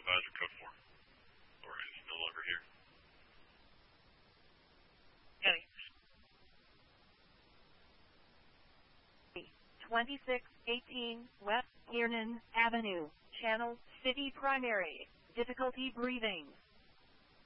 supervisor code 4. Or is no longer here. Okay. 2618 West Kiernan Avenue, Channel City Primary. Difficulty breathing.